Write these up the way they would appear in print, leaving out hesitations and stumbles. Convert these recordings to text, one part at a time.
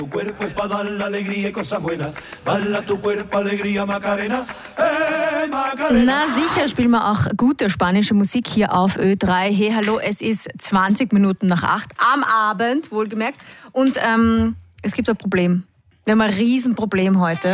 Tu cuerpo es para dar la alegría y cosas buenas. Bala tu cuerpo, alegría, Macarena. Macarena. Na sicher spielen wir auch gute spanische Musik hier auf Ö3. Hey, hallo, es ist 20 Minuten nach 8 am Abend, wohlgemerkt. Und es gibt ein Problem. Wir haben ein Riesenproblem heute.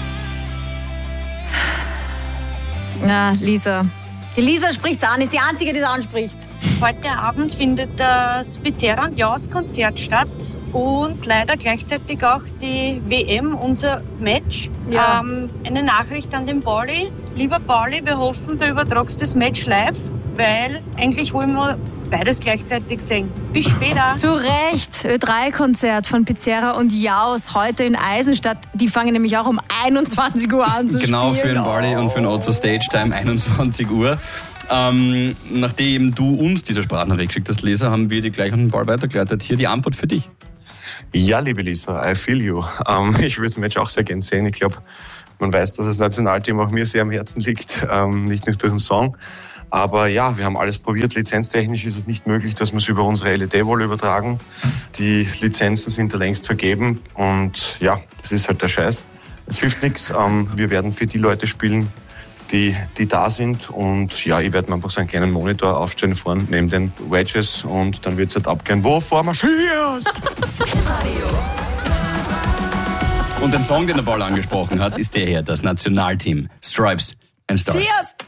Na, Lisa. Die Lisa spricht's an, ist die Einzige, die es anspricht. Heute Abend findet das Pizzeria und Jaus Konzert statt und leider gleichzeitig auch die WM, unser Match. Ja. Eine Nachricht an den Pauli. Lieber Pauli, wir hoffen, du übertragst das Match live, weil eigentlich wollen wir beides gleichzeitig sehen. Bis später. Zu Recht, Ö3-Konzert von Pizzeria und Jaus heute in Eisenstadt. Die fangen nämlich auch um 21 Uhr an zu Genau, spielen. für den Pauli und für den Otto Stage Time 21 Uhr. Nachdem du uns diese Sprachnachricht geschickt hast, Lisa, haben wir die gleich an den Ball weitergeleitet. Hier die Antwort für dich. Ja, liebe Lisa, I feel you. Ich würde das Match auch sehr gerne sehen. Ich glaube, man weiß, dass das Nationalteam auch mir sehr am Herzen liegt, nicht nur durch den Song. Aber ja, wir haben alles probiert. Lizenztechnisch ist es nicht möglich, dass wir es über unsere LED-Wall übertragen. Die Lizenzen sind da längst vergeben und ja, das ist halt der Scheiß. Es hilft nichts. Wir werden für die Leute spielen, die da sind. Und ja, ich werde mir einfach so einen kleinen Monitor aufstellen vorne neben den Wedges und dann wird es halt abgehen. Wovor marschierst? Und den Song, den der Paul angesprochen hat, ist der hier, das Nationalteam. Stripes and Stars. Cheers!